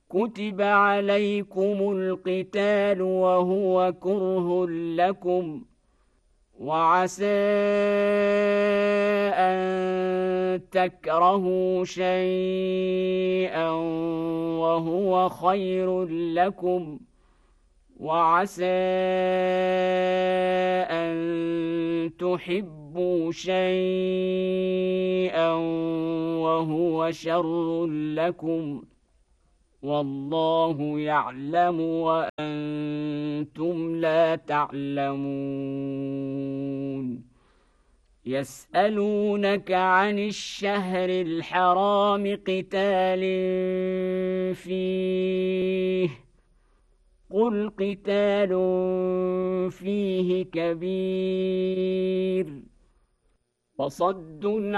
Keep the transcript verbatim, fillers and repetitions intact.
كتب عليكم القتال وهو كره لكم وعسى أن تكرهوا شيئا وهو خير لكم وعسى أن تحبوا شيئا وهو شر لكم والله يعلم وأنتم لا تعلمون يسألونك عن الشهر الحرام قتال فيه قل قتال فيه كبير وصد